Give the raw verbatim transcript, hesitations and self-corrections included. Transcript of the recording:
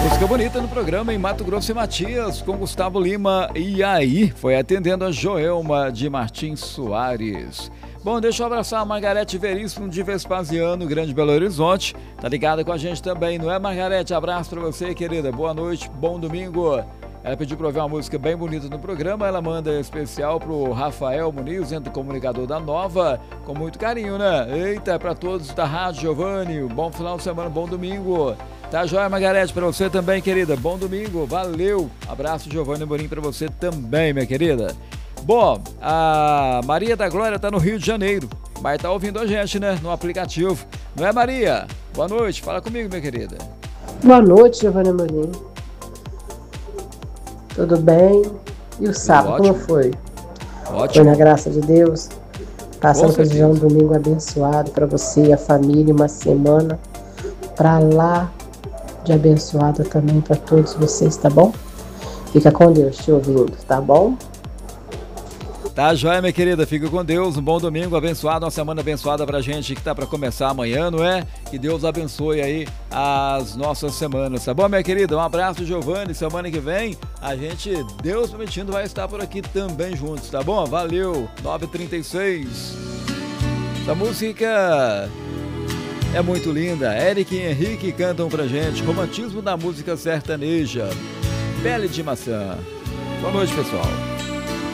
Música bonita no programa em Mato Grosso e Matias, com Gustavo Lima. E aí, foi atendendo a Joelma de Martins Soares. Bom, deixa eu abraçar a Margarete Veríssimo de Vespasiano, Grande Belo Horizonte. Tá ligada com a gente também, não é, Margarete? Abraço pra você, querida. Boa noite, bom domingo. Ela pediu pra ouvir uma música bem bonita no programa. Ela manda especial pro Rafael Muniz, entre comunicador da Nova, com muito carinho, né? Eita, pra todos da Rádio Giovanni, bom final de semana, bom domingo. Tá joia, Margarete, pra você também, querida. Bom domingo, valeu. Abraço, Giovanni Morim, pra você também, minha querida. Bom, a Maria da Glória tá no Rio de Janeiro, mas tá ouvindo a gente, né, no aplicativo. Não é, Maria? Boa noite, fala comigo, minha querida. Boa noite, Giovanni Morim. Tudo bem? E o sábado, como foi? Ótimo. Foi na graça de Deus? Passando para desejar um domingo abençoado para você e a família, uma semana para lá de abençoada também para todos vocês, tá bom? Fica com Deus te ouvindo, tá bom? Tá joia, minha querida, fica com Deus, um bom domingo abençoado, uma semana abençoada pra gente que tá pra começar amanhã, não é? Que Deus abençoe aí as nossas semanas, tá bom, minha querida? Um abraço, Giovanni, semana que vem a gente, Deus permitindo, vai estar por aqui também juntos, tá bom? Valeu, nove e trinta e seis. Essa música é muito linda, Eric e Henrique cantam pra gente, romantismo da música sertaneja, Pele de Maçã. Boa noite, pessoal.